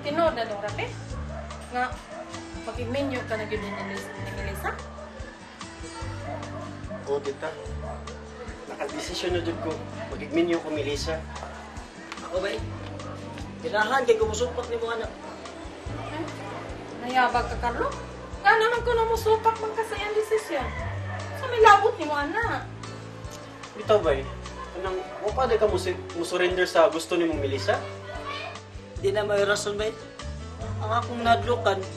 Tinood na daw rapi. Nga, pag-menu ka na yun ni Melissa. Oo, tita. Nakadesisyon na dyan ko. Mag-minyo ko, Melissa. Ako ba eh? Ganahan kay kumusumpak ni mo anak. Nayabag ka, Carlo? Nga naman ko na mo supak man kasi ang desisyon. Sa may labot ni mo, anak. Bitaw ba eh? Anong, pa ka mo-surrender sa gusto ni mong Melissa? Di na may rason ba eh? Ang akong nadlukan,